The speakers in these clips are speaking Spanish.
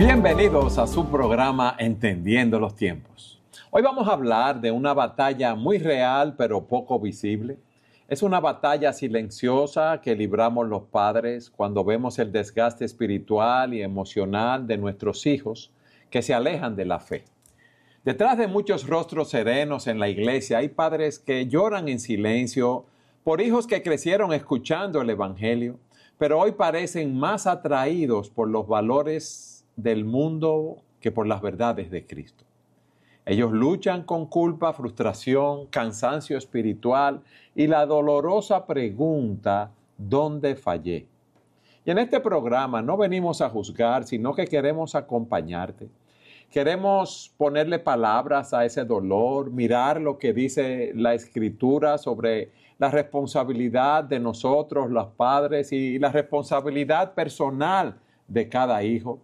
Bienvenidos a su programa Entendiendo los Tiempos. Hoy vamos a hablar de una batalla muy real pero poco visible. Es una batalla silenciosa que libramos los padres cuando vemos el desgaste espiritual y emocional de nuestros hijos que se alejan de la fe. Detrás de muchos rostros serenos en la iglesia hay padres que lloran en silencio por hijos que crecieron escuchando el Evangelio, pero hoy parecen más atraídos por los valores del mundo que por las verdades de Cristo. Ellos luchan con culpa, frustración, cansancio espiritual y la dolorosa pregunta, ¿dónde fallé? Y en este programa no venimos a juzgar, sino que queremos acompañarte. Queremos ponerle palabras a ese dolor, mirar lo que dice la Escritura sobre la responsabilidad de nosotros, los padres, y la responsabilidad personal de cada hijo.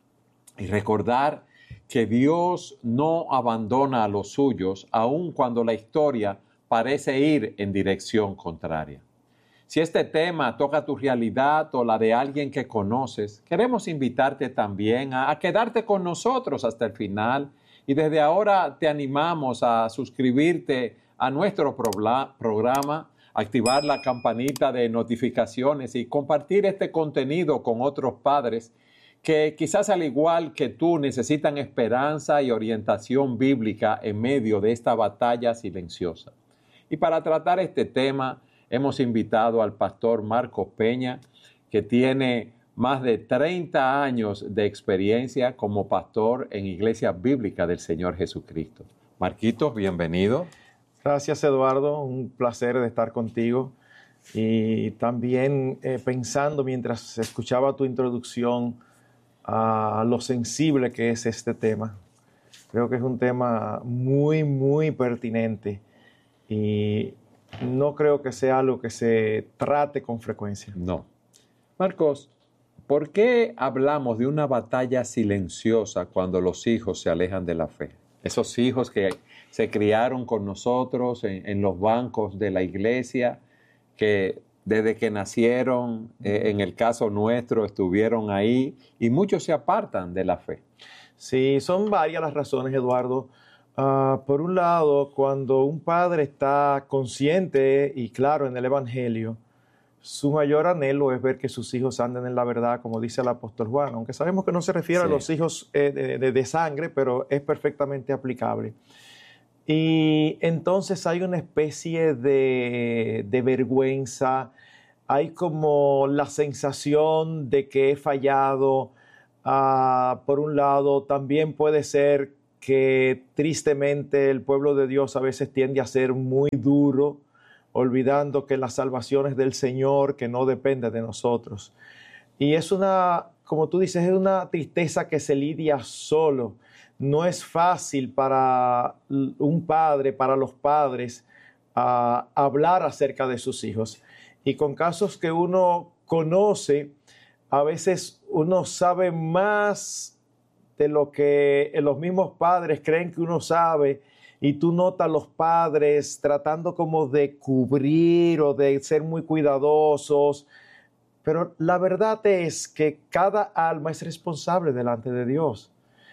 Y recordar que Dios no abandona a los suyos, aun cuando la historia parece ir en dirección contraria. Si este tema toca tu realidad o la de alguien que conoces, queremos invitarte también a quedarte con nosotros hasta el final, y desde ahora te animamos a suscribirte a nuestro programa, activar la campanita de notificaciones y compartir este contenido con otros padres que quizás al igual que tú necesitan esperanza y orientación bíblica en medio de esta batalla silenciosa. Y para tratar este tema hemos invitado al pastor Marcos Peña, que tiene más de 30 años de experiencia como pastor en Iglesia Bíblica del Señor Jesucristo. Marquitos, bienvenido. Gracias, Eduardo. Un placer de estar contigo. Y también pensando mientras escuchaba tu introducción a lo sensible que es este tema. Creo que es un tema muy pertinente y no creo que sea algo que se trate con frecuencia. No. Marcos, ¿por qué hablamos de una batalla silenciosa cuando los hijos se alejan de la fe? Esos hijos que se criaron con nosotros en los bancos de la iglesia, que desde que nacieron, en el caso nuestro, estuvieron ahí y muchos se apartan de la fe. Sí, son varias las razones, Eduardo. Por un lado, cuando un padre está consciente y claro en el Evangelio, su mayor anhelo es ver que sus hijos anden en la verdad, como dice el apóstol Juan, aunque sabemos que no se refiere a los hijos de sangre, pero es perfectamente aplicable. Y entonces hay una especie de vergüenza, hay como la sensación de que he fallado. Por un lado, también puede ser que tristemente el pueblo de Dios a veces tiende a ser muy duro, olvidando que la salvación es del Señor, que no depende de nosotros. Y es una, como tú dices, es una tristeza que se lidia solo. No es fácil para un padre, para los padres, hablar acerca de sus hijos. Y con casos que uno conoce, a veces uno sabe más de lo que los mismos padres creen que uno sabe, y tú notas a los padres tratando como de cubrir o de ser muy cuidadosos. Pero la verdad es que cada alma es responsable delante de Dios.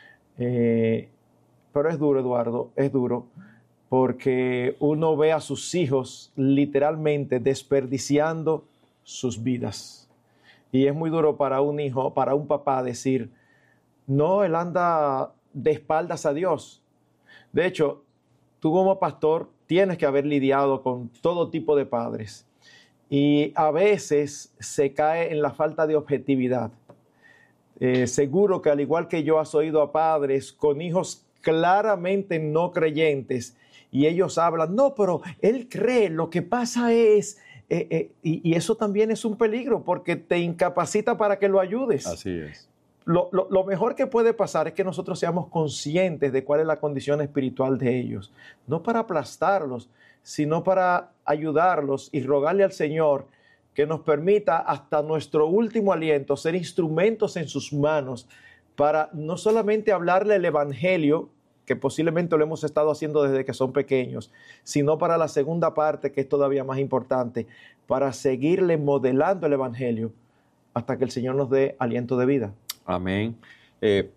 Pero es duro, Eduardo, es duro, porque uno ve a sus hijos literalmente desperdiciando sus vidas. Y es muy duro para un hijo, para un papá decir, no, él anda de espaldas a Dios. De hecho, tú como pastor tienes que haber lidiado con todo tipo de padres. Y a veces se cae en la falta de objetividad. Seguro que al igual que yo has oído a padres con hijos claramente no creyentes y ellos hablan, no, pero él cree, lo que pasa es, y eso también es un peligro porque te incapacita para que lo ayudes. Así es. Lo mejor que puede pasar es que nosotros seamos conscientes de cuál es la condición espiritual de ellos, no para aplastarlos, sino para ayudarlos y rogarle al Señor que nos permita hasta nuestro último aliento ser instrumentos en sus manos para no solamente hablarle el Evangelio, que posiblemente lo hemos estado haciendo desde que son pequeños, sino para la segunda parte, que es todavía más importante, para seguirle modelando el Evangelio hasta que el Señor nos dé aliento de vida. Amén.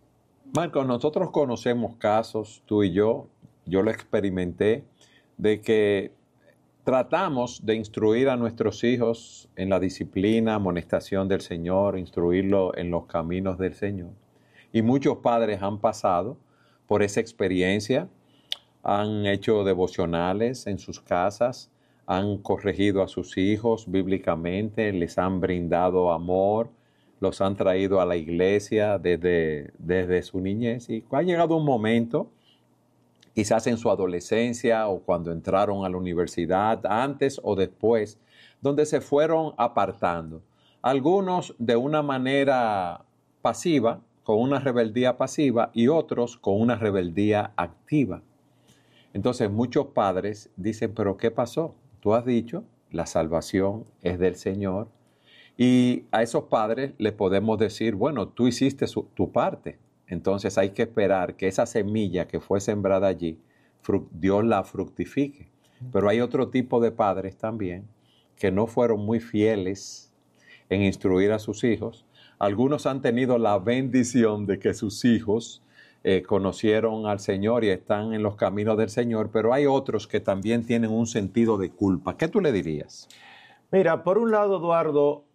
Marco, nosotros conocemos casos, tú y yo lo experimenté, de que tratamos de instruir a nuestros hijos en la disciplina, amonestación del Señor, instruirlo en los caminos del Señor. Y muchos padres han pasado por esa experiencia, han hecho devocionales en sus casas, han corregido a sus hijos bíblicamente, les han brindado amor, los han traído a la iglesia desde su niñez. Y ha llegado un momento, quizás en su adolescencia o cuando entraron a la universidad, antes o después, donde se fueron apartando. Algunos de una manera pasiva, con una rebeldía pasiva, y otros con una rebeldía activa. Entonces muchos padres dicen, ¿pero qué pasó? Tú has dicho, la salvación es del Señor. Y a esos padres les podemos decir, bueno, tú hiciste tu parte. Entonces hay que esperar que esa semilla que fue sembrada allí, Dios la fructifique. Pero hay otro tipo de padres también que no fueron muy fieles en instruir a sus hijos. Algunos han tenido la bendición de que sus hijos conocieron al Señor y están en los caminos del Señor, pero hay otros que también tienen un sentido de culpa. ¿Qué tú le dirías? Mira, por un lado, Eduardo,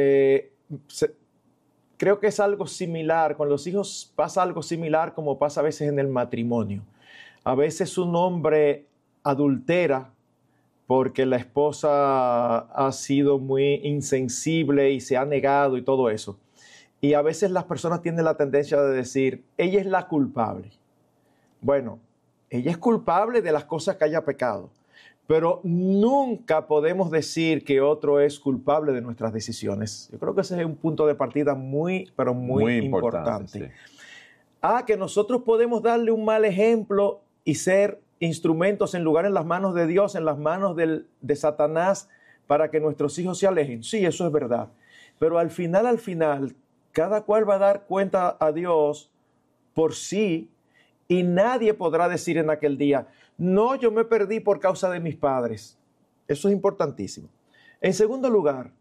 creo que es algo similar. Con los hijos pasa algo similar como pasa a veces en el matrimonio. A veces un hombre adultera porque la esposa ha sido muy insensible y se ha negado y todo eso. Y a veces las personas tienen la tendencia de decir, ella es la culpable. Bueno, ella es culpable de las cosas que haya pecado, pero nunca podemos decir que otro es culpable de nuestras decisiones. Yo creo que ese es un punto de partida muy, pero muy importante. Sí. Que nosotros podemos darle un mal ejemplo y ser instrumentos en lugar en las manos de Dios, en las manos de Satanás, para que nuestros hijos se alejen. Sí, eso es verdad. Pero al final, cada cual va a dar cuenta a Dios por sí y nadie podrá decir en aquel día, no, yo me perdí por causa de mis padres. Eso es importantísimo. En segundo lugar,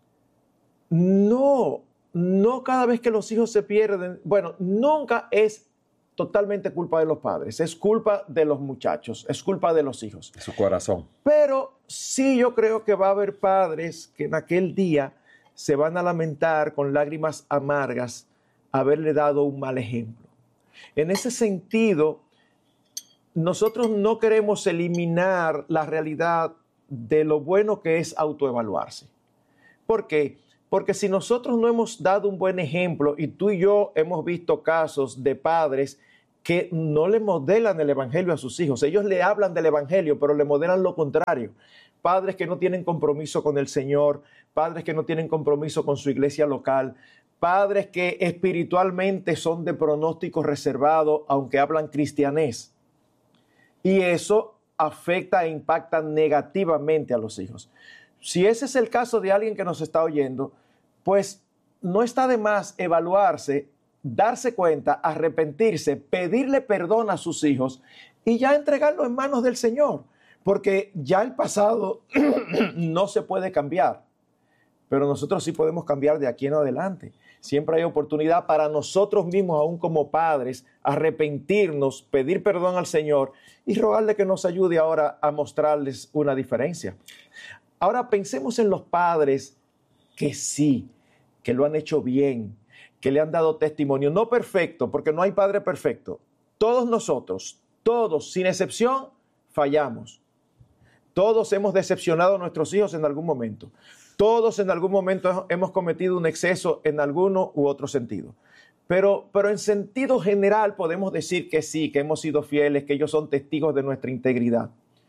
no cada vez que los hijos se pierden, bueno, nunca es totalmente culpa de los padres, es culpa de los muchachos, es culpa de los hijos. De su corazón. Pero sí yo creo que va a haber padres que en aquel día se van a lamentar con lágrimas amargas haberle dado un mal ejemplo. En ese sentido, nosotros no queremos eliminar la realidad de lo bueno que es autoevaluarse. ¿Por qué? Porque si nosotros no hemos dado un buen ejemplo, y tú y yo hemos visto casos de padres que no le modelan el evangelio a sus hijos, ellos le hablan del evangelio, pero le modelan lo contrario. Padres que no tienen compromiso con el Señor, padres que no tienen compromiso con su iglesia local, padres que espiritualmente son de pronóstico reservado, aunque hablan cristianés. Y eso afecta e impacta negativamente a los hijos. Si ese es el caso de alguien que nos está oyendo, pues no está de más evaluarse, darse cuenta, arrepentirse, pedirle perdón a sus hijos y ya entregarlo en manos del Señor. Porque ya el pasado no se puede cambiar, pero nosotros sí podemos cambiar de aquí en adelante. Siempre hay oportunidad para nosotros mismos, aún como padres, arrepentirnos, pedir perdón al Señor y rogarle que nos ayude ahora a mostrarles una diferencia. Ahora pensemos en los padres que sí, que lo han hecho bien, que le han dado testimonio, no perfecto, porque no hay padre perfecto. Todos nosotros, todos, sin excepción, fallamos. Todos hemos decepcionado a nuestros hijos en algún momento. Todos en algún momento hemos cometido un exceso en alguno u otro sentido. Pero en sentido general podemos decir que sí, que hemos sido fieles, que ellos son testigos de nuestra integridad.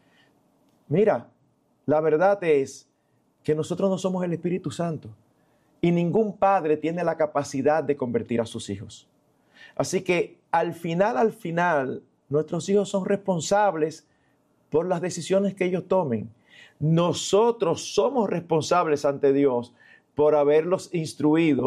Mira, la verdad es que nosotros no somos el Espíritu Santo y ningún padre tiene la capacidad de convertir a sus hijos. Así que al final, nuestros hijos son responsables por las decisiones que ellos tomen. Nosotros somos responsables ante Dios por haberlos instruido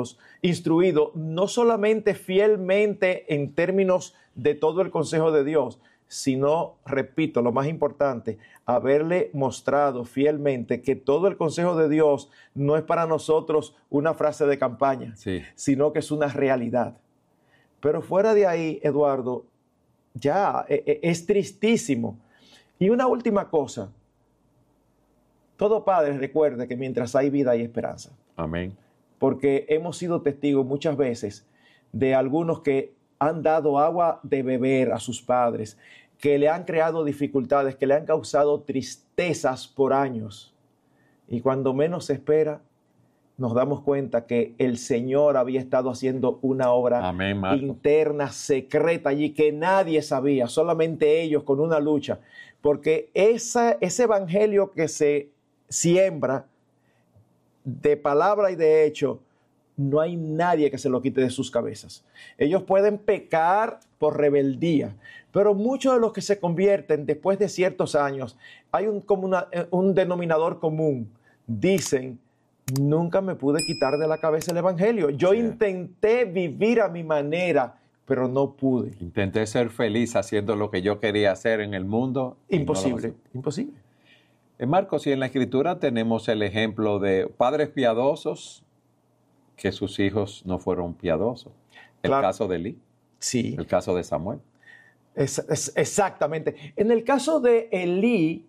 no solamente fielmente en términos de todo el consejo de Dios, sino, repito, lo más importante, haberle mostrado fielmente que todo el consejo de Dios no es para nosotros una frase de campaña, sino que es una realidad. Pero fuera de ahí, Eduardo, ya es tristísimo. Y una última cosa, todo padre recuerde que mientras hay vida hay esperanza. Amén. Porque hemos sido testigos muchas veces de algunos que han dado agua de beber a sus padres, que le han creado dificultades, que le han causado tristezas por años. Y cuando menos se espera, nos damos cuenta que el Señor había estado haciendo una obra Amén, Marco. interna, secreta allí, que nadie sabía, solamente ellos con una lucha. Porque ese evangelio que se siembra de palabra y de hecho, no hay nadie que se lo quite de sus cabezas. Ellos pueden pecar por rebeldía, pero muchos de los que se convierten después de ciertos años, hay un denominador común. Dicen, nunca me pude quitar de la cabeza el evangelio. Yo intenté vivir a mi manera, pero no pude. Intenté ser feliz haciendo lo que yo quería hacer en el mundo. Imposible, imposible. Marcos, y en la Escritura tenemos el ejemplo de padres piadosos que sus hijos no fueron piadosos. El caso de Elí. Sí. El caso de Samuel. Exactamente. En el caso de Elí,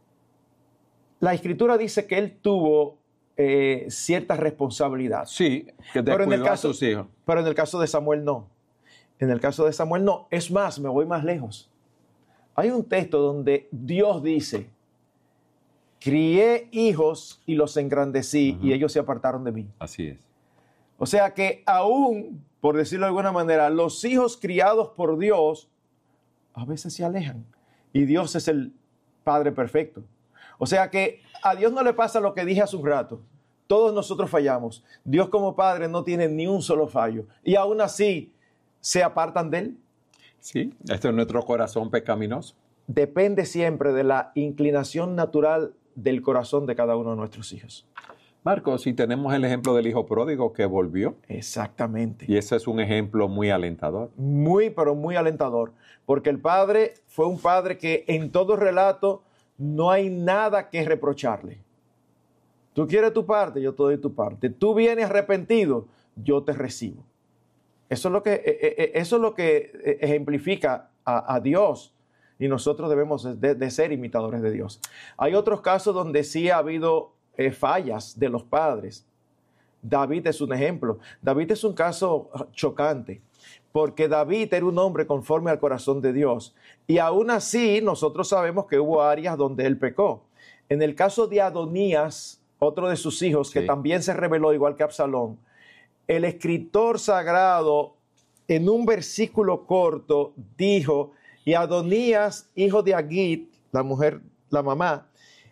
la Escritura dice que él tuvo cierta responsabilidad. Sí, que descuidó a sus hijos. Pero en el caso de Samuel no. En el caso de Samuel no. Es más, me voy más lejos. Hay un texto donde Dios dice, crié hijos y los engrandecí y ellos se apartaron de mí. Así es. O sea que aún, por decirlo de alguna manera, los hijos criados por Dios a veces se alejan. Y Dios es el Padre perfecto. O sea que a Dios no le pasa lo que dije hace un rato. Todos nosotros fallamos. Dios como Padre no tiene ni un solo fallo. Y aún así se apartan de Él. Sí, esto es nuestro corazón pecaminoso. Depende siempre de la inclinación natural del corazón de cada uno de nuestros hijos. Marcos, si tenemos el ejemplo del hijo pródigo que volvió. Exactamente. Y ese es un ejemplo muy alentador. Muy, pero muy alentador. Porque el padre fue un padre que en todo relato no hay nada que reprocharle. Tú quieres tu parte, yo te doy tu parte. Tú vienes arrepentido, yo te recibo. Eso es lo que ejemplifica a Dios. Y nosotros debemos de ser imitadores de Dios. Hay otros casos donde sí ha habido fallas de los padres. David es un ejemplo. David es un caso chocante, porque David era un hombre conforme al corazón de Dios. Y aún así, nosotros sabemos que hubo áreas donde él pecó. En el caso de Adonías, otro de sus hijos, que también se rebeló igual que Absalón, el escritor sagrado, en un versículo corto, dijo, y Adonías, hijo de Agit, la mujer, la mamá,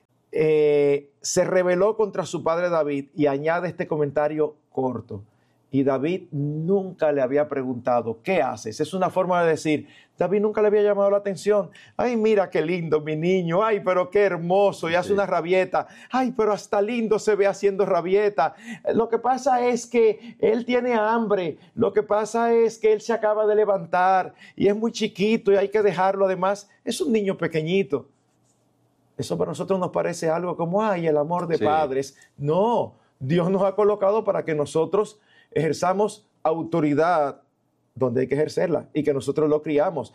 se rebeló contra su padre David, y añade este comentario corto. Y David nunca le había preguntado, ¿qué haces? Es una forma de decir, David nunca le había llamado la atención. Ay, mira qué lindo mi niño. Ay, pero qué hermoso. Y hace una rabieta. Ay, pero hasta lindo se ve haciendo rabieta. Lo que pasa es que él tiene hambre. Lo que pasa es que él se acaba de levantar y es muy chiquito y hay que dejarlo. Además, es un niño pequeñito. Eso para nosotros nos parece algo como, ay, el amor de padres. No, Dios nos ha colocado para que nosotros ejerzamos autoridad donde hay que ejercerla y que nosotros lo criemos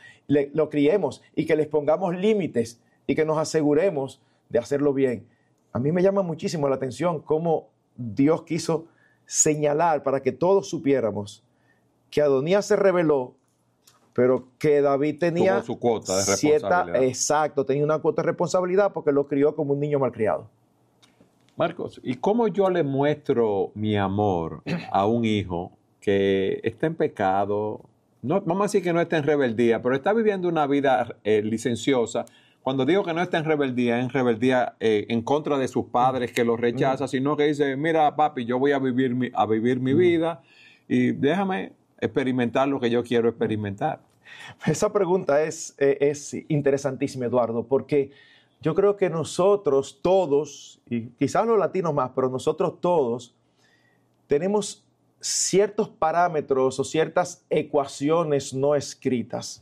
y que les pongamos límites y que nos aseguremos de hacerlo bien. A mí me llama muchísimo la atención cómo Dios quiso señalar para que todos supiéramos que Adonías se rebeló, pero que David tenía su cuota de responsabilidad. Exacto, tenía una cuota de responsabilidad porque lo crió como un niño malcriado. Marcos, ¿y cómo yo le muestro mi amor a un hijo que está en pecado? No, vamos a decir que no está en rebeldía, pero está viviendo una vida licenciosa. Cuando digo que no está en rebeldía en contra de sus padres que lo rechaza, sino que dice, mira papi, yo voy a vivir mi vida y déjame experimentar lo que yo quiero experimentar. Esa pregunta es interesantísima, Eduardo, porque yo creo que nosotros todos, y quizás los latinos más, pero nosotros todos tenemos ciertos parámetros o ciertas ecuaciones no escritas.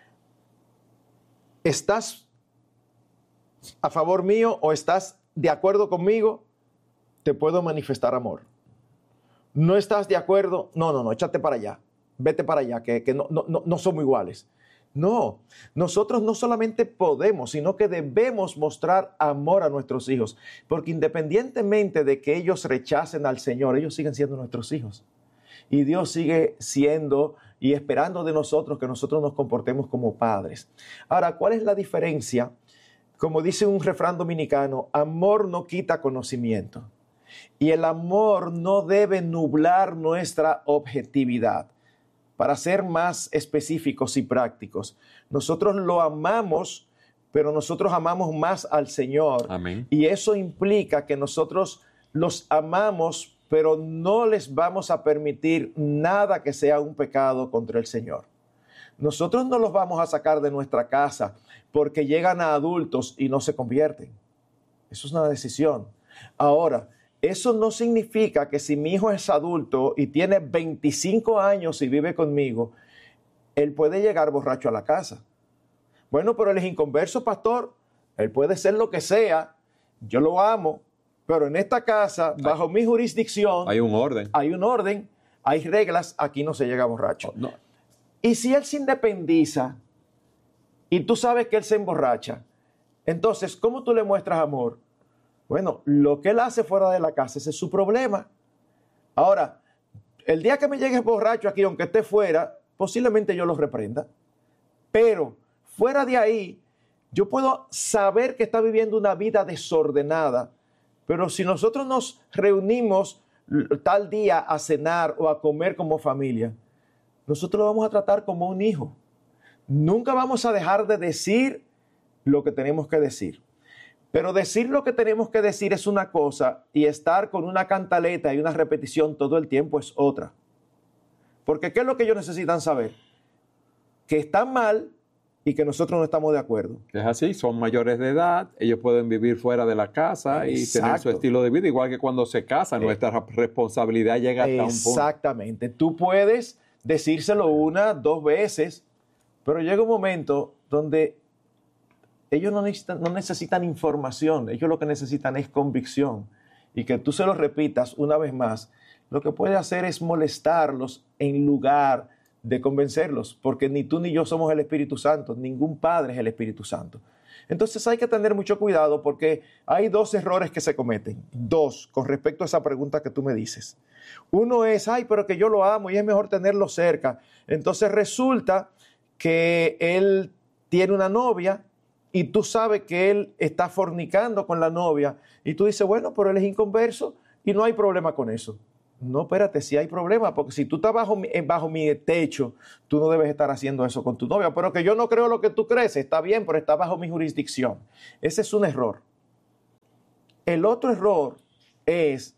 ¿Estás a favor mío o estás de acuerdo conmigo? Te puedo manifestar amor. ¿No estás de acuerdo? No, échate para allá. vete para allá, que no somos iguales. No, nosotros no solamente podemos, sino que debemos mostrar amor a nuestros hijos, porque independientemente de que ellos rechacen al Señor, ellos siguen siendo nuestros hijos. Y Dios sigue siendo y esperando de nosotros que nosotros nos comportemos como padres. Ahora, ¿cuál es la diferencia? Como dice un refrán dominicano, amor no quita conocimiento. Y el amor no debe nublar nuestra objetividad. Para ser más específicos y prácticos, nosotros lo amamos, pero nosotros amamos más al Señor. Amén. Y eso implica que nosotros los amamos, pero no les vamos a permitir nada que sea un pecado contra el Señor. Nosotros no los vamos a sacar de nuestra casa porque llegan a adultos y no se convierten. Eso es una decisión. Ahora, eso no significa que si mi hijo es adulto y tiene 25 años y vive conmigo, él puede llegar borracho a la casa. Bueno, pero él es inconverso, pastor. Él puede ser lo que sea. Yo lo amo. Pero en esta casa, bajo mi jurisdicción, hay un orden. Hay un orden, hay reglas. Aquí no se llega borracho. No. Y si él se independiza y tú sabes que él se emborracha, entonces, ¿cómo tú le muestras amor? Bueno, lo que él hace fuera de la casa, ese es su problema. Ahora, el día que me llegue borracho aquí, aunque esté fuera, posiblemente yo lo reprenda. Pero fuera de ahí, yo puedo saber que está viviendo una vida desordenada. Pero si nosotros nos reunimos tal día a cenar o a comer como familia, nosotros lo vamos a tratar como un hijo. Nunca vamos a dejar de decir lo que tenemos que decir. Pero decir lo que tenemos que decir es una cosa y estar con una cantaleta y una repetición todo el tiempo es otra. Porque ¿qué es lo que ellos necesitan saber? Que están mal y que nosotros no estamos de acuerdo. Es así, son mayores de edad, ellos pueden vivir fuera de la casa y tener su estilo de vida, igual que cuando se casan, nuestra responsabilidad llega hasta un punto. Exactamente. Tú puedes decírselo 1, 2 veces, pero llega un momento donde ellos no necesitan información, ellos lo que necesitan es convicción. Y que tú se lo repitas una vez más, lo que puede hacer es molestarlos en lugar de convencerlos, porque ni tú ni yo somos el Espíritu Santo, ningún padre es el Espíritu Santo. Entonces hay que tener mucho cuidado porque hay 2 errores que se cometen, 2, con respecto a esa pregunta que tú me dices. Uno es, pero que yo lo amo y es mejor tenerlo cerca. Entonces resulta que él tiene una novia y tú sabes que él está fornicando con la novia y tú dices, bueno, pero él es inconverso y no hay problema con eso. No, espérate, sí hay problema, porque si tú estás bajo mi techo, tú no debes estar haciendo eso con tu novia. Pero que yo no creo lo que tú crees, está bien, pero está bajo mi jurisdicción. Ese es un error. El otro error es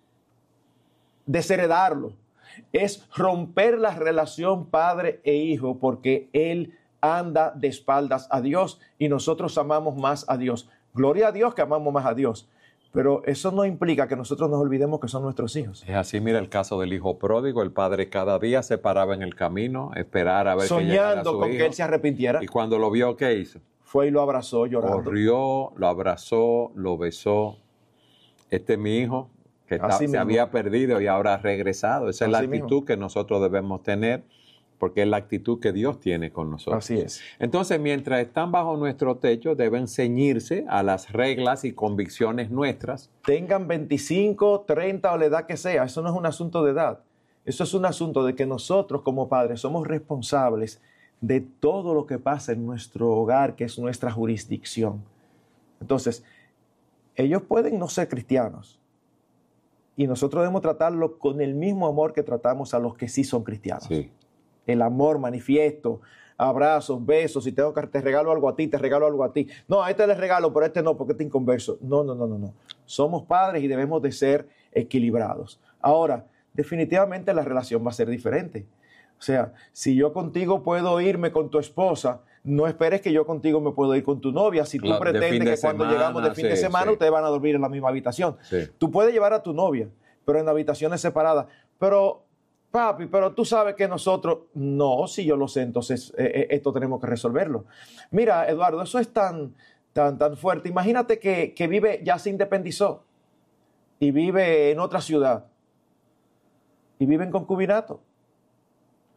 desheredarlo, es romper la relación padre e hijo, porque él anda de espaldas a Dios y nosotros amamos más a Dios. Gloria a Dios que amamos más a Dios. Pero eso no implica que nosotros nos olvidemos que son nuestros hijos. Es así, mira el caso del hijo pródigo. El padre cada día se paraba en el camino, esperar a ver que llegara su soñando con hijo, que él se arrepintiera. Y cuando lo vio, ¿qué hizo? Fue y lo abrazó llorando. Corrió, lo abrazó, lo besó. Este es mi hijo que se había perdido y ahora ha regresado. Esa es la actitud que nosotros debemos tener, porque es la actitud que Dios tiene con nosotros. Así es. Entonces, mientras están bajo nuestro techo, deben ceñirse a las reglas y convicciones nuestras. Tengan 25, 30 o la edad que sea, eso no es un asunto de edad. Eso es un asunto de que nosotros como padres somos responsables de todo lo que pasa en nuestro hogar, que es nuestra jurisdicción. Entonces, ellos pueden no ser cristianos y nosotros debemos tratarlo con el mismo amor que tratamos a los que sí son cristianos. Sí. El amor manifiesto, abrazos, besos, si tengo que te regalo algo a ti, te regalo algo a ti. No, a este le regalo, pero a este no, porque este es inconverso. No. Somos padres y debemos de ser equilibrados. Ahora, definitivamente la relación va a ser diferente. O sea, si yo contigo puedo irme con tu esposa, no esperes que yo contigo me puedo ir con tu novia. Si tú pretendes que cuando llegamos de fin de semana ustedes van a dormir en la misma habitación. Sí. Tú puedes llevar a tu novia, pero en habitaciones separadas. Pero papi, pero tú sabes que nosotros, no, si yo lo sé, entonces esto tenemos que resolverlo. Mira, Eduardo, eso es tan fuerte. Imagínate que vive, ya se independizó y vive en otra ciudad y vive en concubinato.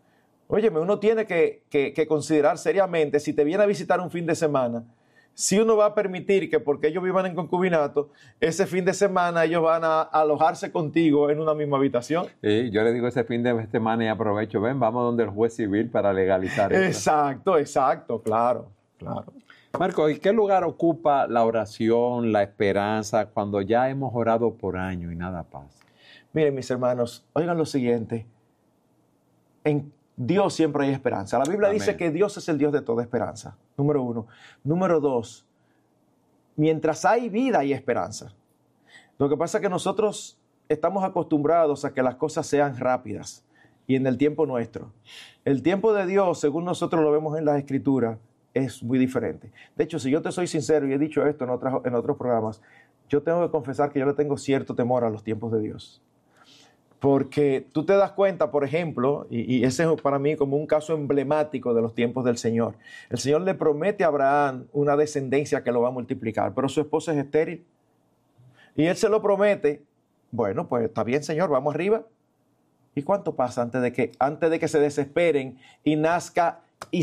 Óyeme, uno tiene que considerar seriamente si te viene a visitar un fin de semana, si uno va a permitir que porque ellos vivan en concubinato, ese fin de semana ellos van a alojarse contigo en una misma habitación. Sí, yo le digo ese fin de semana y aprovecho, ven, vamos donde el juez civil para legalizar esto. Exacto, claro. Marco, ¿y qué lugar ocupa la oración, la esperanza, cuando ya hemos orado por años y nada pasa? Miren, mis hermanos, oigan lo siguiente. En Dios siempre hay esperanza. La Biblia Amén. dice que Dios es el Dios de toda esperanza. Número 1. Número 2, mientras hay vida hay esperanza. Lo que pasa es que nosotros estamos acostumbrados a que las cosas sean rápidas y en el tiempo nuestro. El tiempo de Dios, según nosotros lo vemos en las Escrituras, es muy diferente. De hecho, si yo te soy sincero y he dicho esto en otros programas, yo tengo que confesar que yo le tengo cierto temor a los tiempos de Dios. Porque tú te das cuenta, por ejemplo, y ese es para mí como un caso emblemático de los tiempos del Señor. El Señor le promete a Abraham una descendencia que lo va a multiplicar, pero su esposa es estéril. Y él se lo promete. Bueno, pues está bien, Señor, vamos arriba. ¿Y cuánto pasa antes de que se desesperen y nazca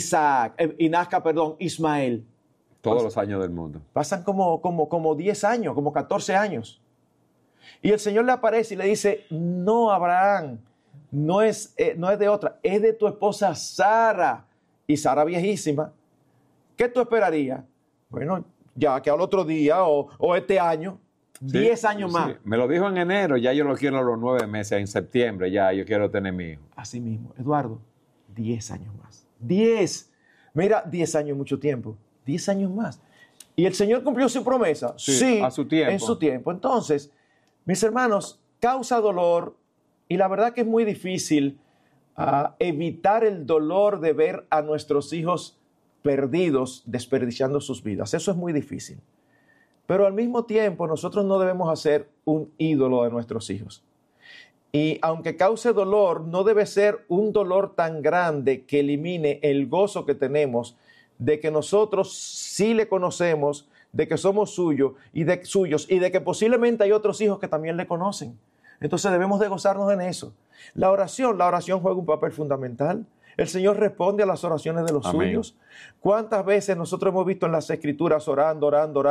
Ismael? Todos los años del mundo. Pasan como 10 años, como 14 años. Y el Señor le aparece y le dice, no, Abraham, no es de otra, es de tu esposa Sara. Y Sara viejísima. ¿Qué tú esperarías? Bueno, ya que al otro día o este año, 10 años más. Sí. Me lo dijo en enero, ya yo lo quiero a los 9 meses, en septiembre ya yo quiero tener mi hijo. Así mismo, Eduardo, 10 años más. 10. Mira, 10 años es mucho tiempo. 10 años más. ¿Y el Señor cumplió su promesa? Sí, a su tiempo. En su tiempo. Entonces, mis hermanos, causa dolor y la verdad que es muy difícil evitar el dolor de ver a nuestros hijos perdidos, desperdiciando sus vidas. Eso es muy difícil. Pero al mismo tiempo, nosotros no debemos hacer un ídolo de nuestros hijos. Y aunque cause dolor, no debe ser un dolor tan grande que elimine el gozo que tenemos de que nosotros sí le conocemos, de que somos suyos y de que posiblemente hay otros hijos que también le conocen. Entonces debemos de gozarnos en eso. La oración juega un papel fundamental. El Señor responde a las oraciones de los suyos. ¿Cuántas veces nosotros hemos visto en las Escrituras orando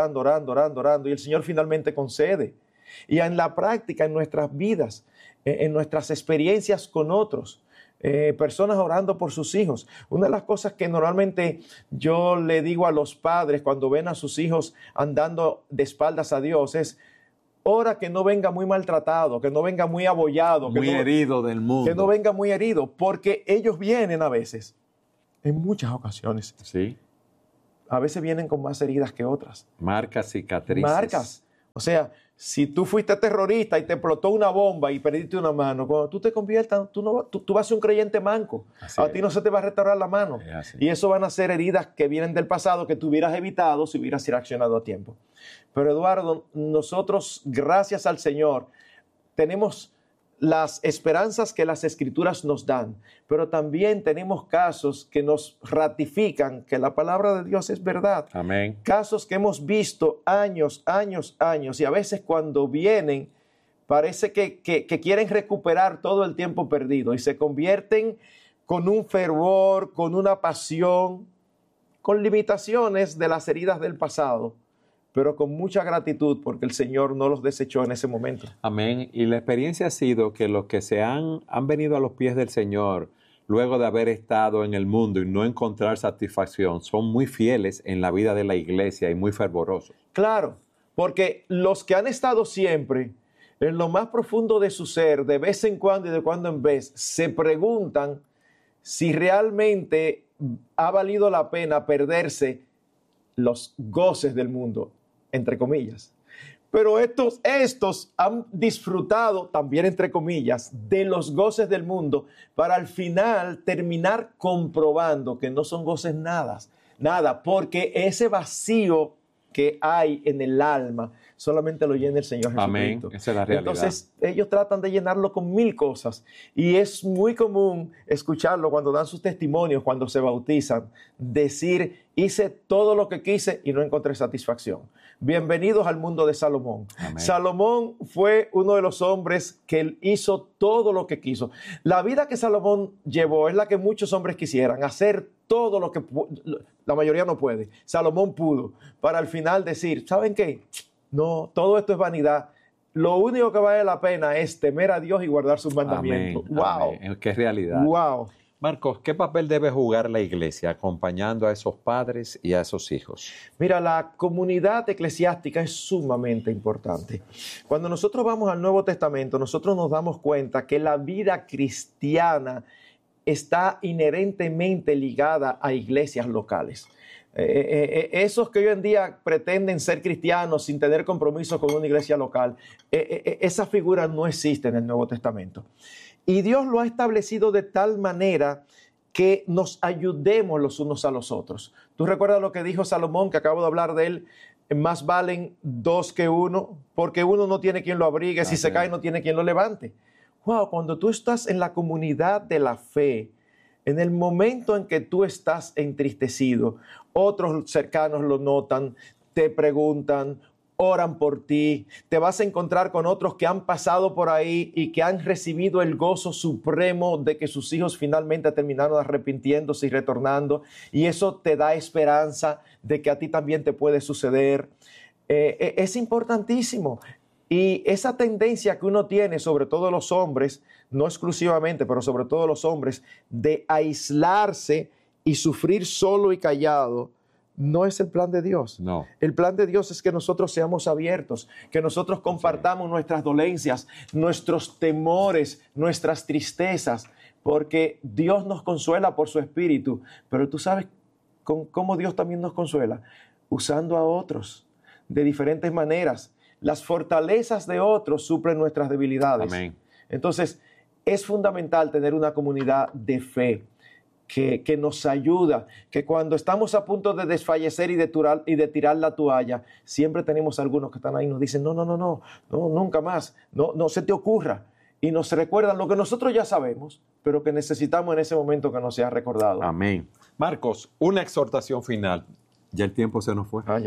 y el Señor finalmente concede? Y en la práctica, en nuestras vidas, en nuestras experiencias con otros, personas orando por sus hijos. Una de las cosas que normalmente yo le digo a los padres cuando ven a sus hijos andando de espaldas a Dios es: ora que no venga muy maltratado, que no venga muy abollado, muy herido del mundo. Que no venga muy herido, porque ellos vienen a veces, en muchas ocasiones. Sí. A veces vienen con más heridas que otras. Marcas, cicatrices. Marcas. O sea, si tú fuiste terrorista y te explotó una bomba y perdiste una mano, cuando tú te conviertas, tú vas a ser un creyente manco. A ti no se te va a restaurar la mano. Y eso van a ser heridas que vienen del pasado que tú hubieras evitado si hubieras reaccionado a tiempo. Pero Eduardo, nosotros, gracias al Señor, tenemos las esperanzas que las Escrituras nos dan, pero también tenemos casos que nos ratifican que la palabra de Dios es verdad. Amén. Casos que hemos visto años, y a veces cuando vienen parece que quieren recuperar todo el tiempo perdido y se convierten con un fervor, con una pasión, con limitaciones de las heridas del pasado, pero con mucha gratitud porque el Señor no los desechó en ese momento. Amén. Y la experiencia ha sido que los que han venido a los pies del Señor luego de haber estado en el mundo y no encontrar satisfacción, son muy fieles en la vida de la iglesia y muy fervorosos. Claro, porque los que han estado siempre en lo más profundo de su ser, de vez en cuando y de cuando en vez, se preguntan si realmente ha valido la pena perderse los goces del mundo, entre comillas. Pero estos han disfrutado, también entre comillas, de los goces del mundo para al final terminar comprobando que no son goces nada, porque ese vacío que hay en el alma solamente lo llena el Señor Jesucristo. Amén. Esa es la realidad. Entonces ellos tratan de llenarlo con 1000 cosas y es muy común escucharlo cuando dan sus testimonios, cuando se bautizan, decir Hice todo lo que quise y no encontré satisfacción. Bienvenidos al mundo de Salomón. Amén. Salomón fue uno de los hombres que hizo todo lo que quiso. La vida que Salomón llevó es la que muchos hombres quisieran, hacer todo lo que la mayoría no puede. Salomón pudo, para al final decir, ¿saben qué? No, todo esto es vanidad. Lo único que vale la pena es temer a Dios y guardar sus mandamientos. Amén, ¡Wow! amén. ¡Qué realidad! ¡Wow! Marcos, ¿qué papel debe jugar la iglesia acompañando a esos padres y a esos hijos? Mira, la comunidad eclesiástica es sumamente importante. Cuando nosotros vamos al Nuevo Testamento, nosotros nos damos cuenta que la vida cristiana está inherentemente ligada a iglesias locales. Esos que hoy en día pretenden ser cristianos sin tener compromiso con una iglesia local, esa figura no existe en el Nuevo Testamento. Y Dios lo ha establecido de tal manera que nos ayudemos los unos a los otros. ¿Tú recuerdas lo que dijo Salomón, que acabo de hablar de él? Más valen dos que uno, porque uno no tiene quien lo abrigue, si se cae no tiene quien lo levante. Wow, cuando tú estás en la comunidad de la fe, en el momento en que tú estás entristecido, otros cercanos lo notan, te preguntan, oran por ti, te vas a encontrar con otros que han pasado por ahí y que han recibido el gozo supremo de que sus hijos finalmente terminaron arrepintiéndose y retornando, y eso te da esperanza de que a ti también te puede suceder. Es importantísimo. Y esa tendencia que uno tiene, sobre todo los hombres, no exclusivamente, pero sobre todo los hombres, de aislarse y sufrir solo y callado, no es el plan de Dios. No. El plan de Dios es que nosotros seamos abiertos, que nosotros compartamos nuestras dolencias, nuestros temores, nuestras tristezas, porque Dios nos consuela por su Espíritu. Pero tú sabes cómo Dios también nos consuela, usando a otros de diferentes maneras. Las fortalezas de otros suplen nuestras debilidades. Amén. Entonces, es fundamental tener una comunidad de fe que nos ayuda, que cuando estamos a punto de desfallecer y de tirar la toalla, siempre tenemos algunos que están ahí y nos dicen, no, nunca más, no se te ocurra. Y nos recuerdan lo que nosotros ya sabemos, pero que necesitamos en ese momento que nos sea recordado. Amén. Marcos, una exhortación final. Ya el tiempo se nos fue. Ay.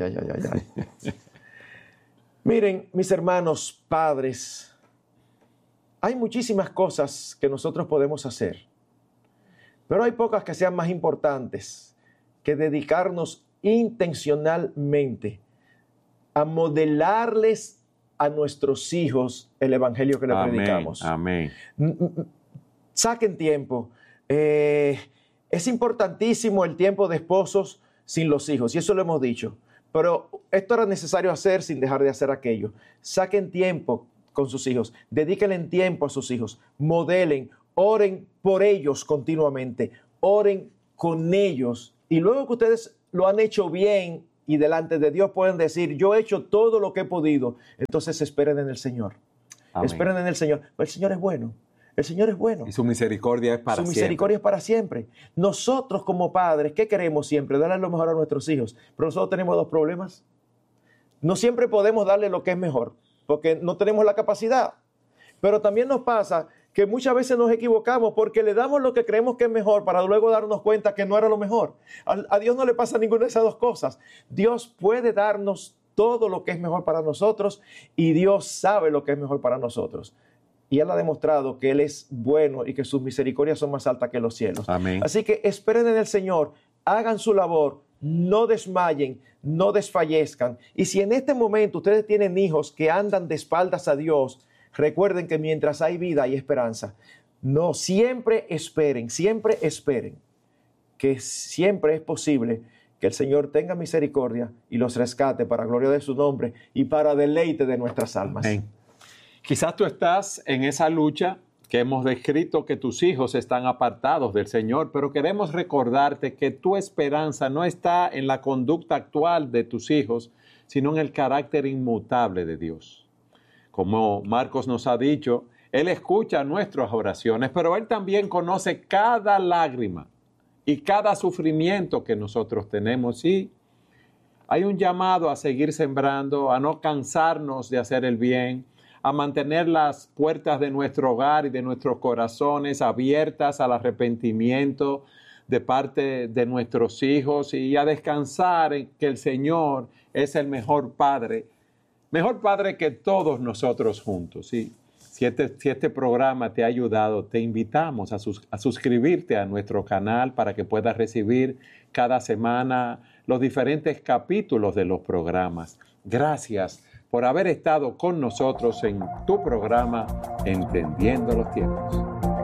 Miren, mis hermanos padres, hay muchísimas cosas que nosotros podemos hacer, pero hay pocas que sean más importantes que dedicarnos intencionalmente a modelarles a nuestros hijos el evangelio que les predicamos. Amén. Saquen tiempo. Es importantísimo el tiempo de esposos sin los hijos, y eso lo hemos dicho. Pero esto era necesario hacer sin dejar de hacer aquello. Saquen tiempo con sus hijos, dedíquenle tiempo a sus hijos, modelen, oren por ellos continuamente, oren con ellos. Y luego que ustedes lo han hecho bien y delante de Dios pueden decir, yo he hecho todo lo que he podido, entonces esperen en el Señor. Amén. Esperen en el Señor. El Señor es bueno. El Señor es bueno. Y su misericordia es para siempre. Su misericordia es para siempre. Nosotros como padres, ¿qué queremos siempre? Darle lo mejor a nuestros hijos. Pero nosotros tenemos dos problemas. No siempre podemos darle lo que es mejor, porque no tenemos la capacidad. Pero también nos pasa que muchas veces nos equivocamos porque le damos lo que creemos que es mejor para luego darnos cuenta que no era lo mejor. A Dios no le pasa ninguna de esas dos cosas. Dios puede darnos todo lo que es mejor para nosotros y Dios sabe lo que es mejor para nosotros. Y Él ha demostrado que Él es bueno y que sus misericordias son más altas que los cielos. Amén. Así que esperen en el Señor, hagan su labor, no desmayen, no desfallezcan. Y si en este momento ustedes tienen hijos que andan de espaldas a Dios, recuerden que mientras hay vida hay esperanza. No, siempre esperen, que siempre es posible que el Señor tenga misericordia y los rescate para gloria de su nombre y para deleite de nuestras almas. Amén. Quizás tú estás en esa lucha que hemos descrito, que tus hijos están apartados del Señor, pero queremos recordarte que tu esperanza no está en la conducta actual de tus hijos, sino en el carácter inmutable de Dios. Como Marcos nos ha dicho, Él escucha nuestras oraciones, pero Él también conoce cada lágrima y cada sufrimiento que nosotros tenemos. Y hay un llamado a seguir sembrando, a no cansarnos de hacer el bien, a mantener las puertas de nuestro hogar y de nuestros corazones abiertas al arrepentimiento, de parte de nuestros hijos y a descansar en que el Señor es el mejor Padre que todos nosotros juntos. Y si este programa te ha ayudado, te invitamos a suscribirte a nuestro canal para que puedas recibir cada semana los diferentes capítulos de los programas. Gracias por haber estado con nosotros en tu programa Entendiendo los Tiempos.